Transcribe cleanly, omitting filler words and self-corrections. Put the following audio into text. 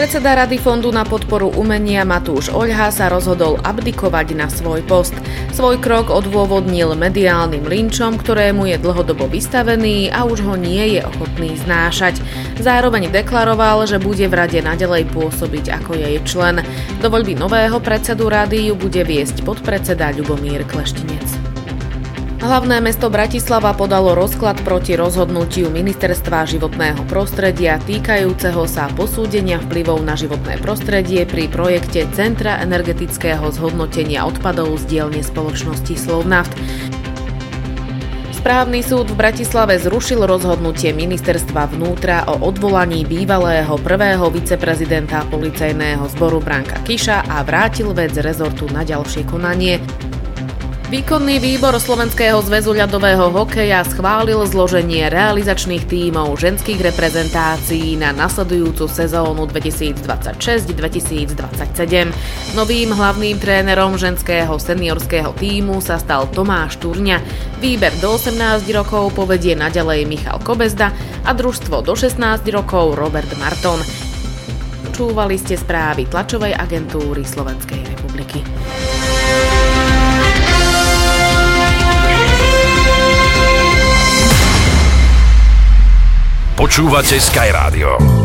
Predseda Rady Fondu na podporu umenia Matúš Oľha sa rozhodol abdikovať na svoj post. Svoj krok odôvodnil mediálnym linčom, ktorému je dlhodobo vystavený a už ho nie je ochotný znášať. Zároveň deklaroval, že bude v rade naďalej pôsobiť ako jej člen. Do voľby nového predsedu rady ju bude viesť podpredseda Ľubomír Kleštinec. Hlavné mesto Bratislava podalo rozklad proti rozhodnutiu Ministerstva životného prostredia týkajúceho sa posúdenia vplyvov na životné prostredie pri projekte Centra energetického zhodnotenia odpadov z dielne spoločnosti Slovnaft. Správny súd v Bratislave zrušil rozhodnutie Ministerstva vnútra o odvolaní bývalého prvého viceprezidenta policajného zboru Branka Kiša a vrátil vec rezortu na ďalšie konanie. Výkonný výbor Slovenského zväzu ľadového hokeja schválil zloženie realizačných tímov ženských reprezentácií na nasledujúcu sezónu 2026-2027. Novým hlavným trénerom ženského seniorského tímu sa stal Tomáš Turňa. Výber do 18 rokov povedie naďalej Michal Kobezda a družstvo do 16 rokov Robert Marton. Počúvali ste správy tlačovej agentúry Slovenskej republiky. Počúvate Sky Radio.